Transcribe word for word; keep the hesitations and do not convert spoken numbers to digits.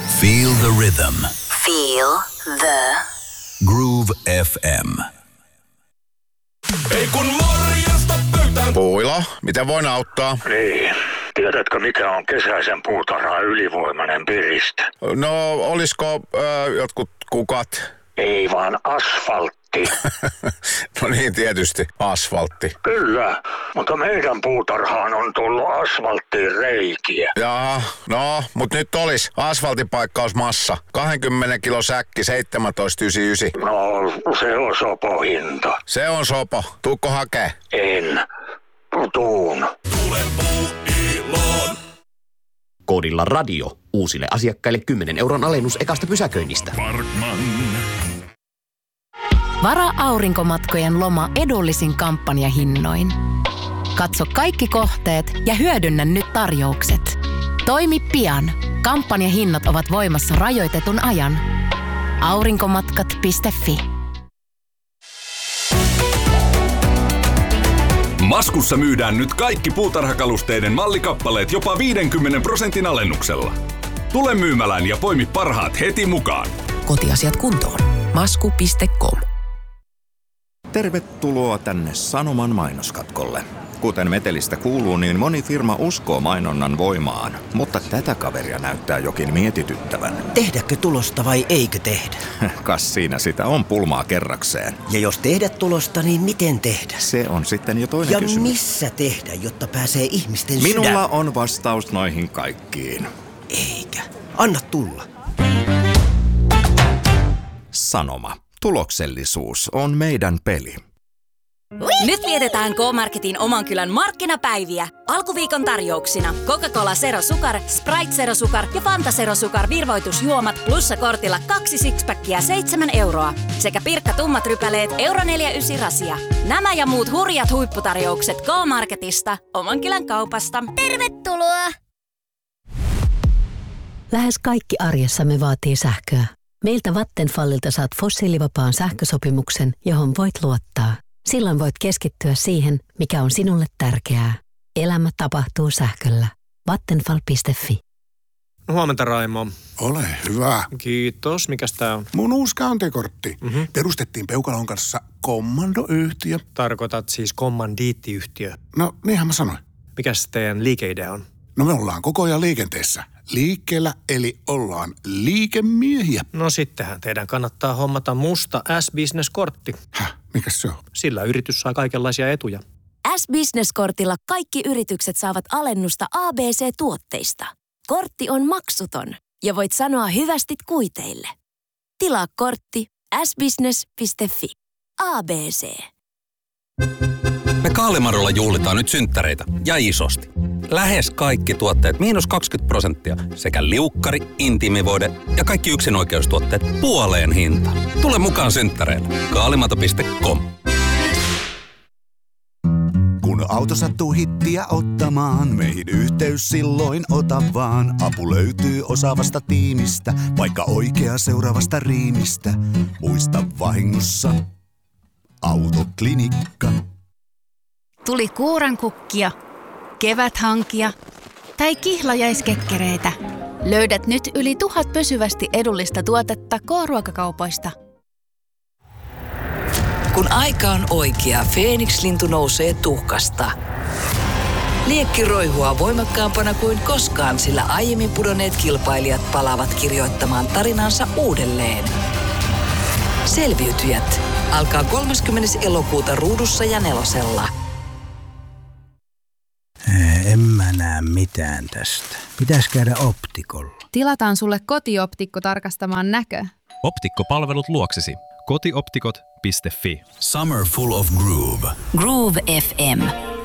Feel the rhythm. Feel the Groove F M. Ei kun morjesta pöytään. Puila, miten voin auttaa? Niin. Tiedätkö, mikä on kesäisen puutarhan ylivoimainen piriste? No, olisiko äh, jotkut kukat? Ei vaan asfaltti. No niin, tietysti asfaltti. Kyllä, mutta meidän puutarhaan on tullut asfalttiin reikiä. Jaa, no, mut nyt olis asfaltipaikkausmassa. kaksikymmentä kilo säkki, seitsemäntoista yhdeksänkymmentäyhdeksän. No, se on sopo hinta. Se on sopo. Tuukko hakee? En. Tuun. Tule Puuiloon. Koodilla radio. Uusille asiakkaille kymmenen euron alennus ekasta pysäköinnistä. Parkman. Vara aurinkomatkojen loma edullisin kampanjahinnoin. Katso kaikki kohteet ja hyödynnä nyt tarjoukset. Toimi pian. Kampanjahinnat ovat voimassa rajoitetun ajan. aurinkomatkat piste fi. Maskussa myydään nyt kaikki puutarhakalusteiden mallikappaleet jopa viidenkymmenen prosentin alennuksella. Tule myymälään ja poimi parhaat heti mukaan. Kotiasiat kuntoon. masku piste com. Tervetuloa tänne Sanoman mainoskatkolle. Kuten metelistä kuuluu, niin moni firma uskoo mainonnan voimaan, mutta tätä kaveria näyttää jokin mietityttävän. Tehdäkö tulosta vai eikö tehdä? Kas siinä sitä on pulmaa kerrakseen. Ja jos tehdä tulosta, niin miten tehdä? Se on sitten jo toinen ja kysymys. missä tehdä, jotta pääsee ihmisten Minulla sydän? on vastaus noihin kaikkiin. Eikä. Anna tulla. Sanoma. Tuloksellisuus on meidän peli. Nyt vietetään K-Marketin oman kylän markkinapäiviä. Alkuviikon tarjouksina Coca-Cola Zero Sukar, Sprite Zero Sukar ja Fanta Zero Sukar virvoitusjuomat plussa kortilla kaksi sixpackia seitsemän euroa. Sekä Pirkka tummat rypäleet euro neljä ysi rasia. Nämä ja muut hurjat huipputarjoukset K-Marketista, oman kylän kaupasta. Tervetuloa! Lähes kaikki arjessamme vaatii sähköä. Meiltä Vattenfallilta saat fossiilivapaan sähkösopimuksen, johon voit luottaa. Silloin voit keskittyä siihen, mikä on sinulle tärkeää. Elämä tapahtuu sähköllä. Vattenfall piste fi. Huomenta, Raimo. Ole hyvä. Kiitos. Mikäs tää on? Mun uusi käyntikortti. Mm-hmm. Perustettiin Peukalon kanssa kommandoyhtiö. Tarkoitat siis kommandiittiyhtiö. No, niinhän mä sanoin. Mikäs teidän liikeidea on? No me ollaan koko ajan liikenteessä. Liikkeellä, eli ollaan liikemiehiä. No sittenhän teidän kannattaa hommata musta S-Business-kortti. Häh? Mikäs se on? Sillä yritys saa kaikenlaisia etuja. S-Business-kortilla kaikki yritykset saavat alennusta A B C-tuotteista. Kortti on maksuton ja voit sanoa hyvästit kuiteille. Tilaa kortti s business piste fi. A B C. Me Kaalimarolla juhlitaan nyt synttäreitä ja isosti. Lähes kaikki tuotteet miinus kaksikymmentä prosenttia sekä liukkari, intiimivoide ja kaikki yksinoikeustuotteet puoleen hintaan. Tule mukaan synttäreille. Kaalimato piste com. Kun auto sattuu hittiä ottamaan, meihin yhteys silloin ota vaan. Apu löytyy osaavasta tiimistä, vaikka oikea seuraavasta riimistä. Muista vahingossa Autoklinikka. Tuli kuurankukkia, keväthankia tai kihlajaiskekkereitä. Löydät nyt yli tuhat pysyvästi edullista tuotetta K-ruokakaupoista. Kun aika on oikea, Feeniks-lintu nousee tuhkasta. Liekki roihua voimakkaampana kuin koskaan, sillä aiemmin pudonneet kilpailijat palaavat kirjoittamaan tarinansa uudelleen. Selviytyjät alkaa kolmaskymmenes elokuuta Ruudussa ja Nelosella. En mä näe mitään tästä. Pitäis käydä optikolla. Tilataan sulle kotioptikko tarkastamaan näkö. Optikkopalvelut luoksesi. kotioptikot piste fi. Summer full of groove. Groove F M.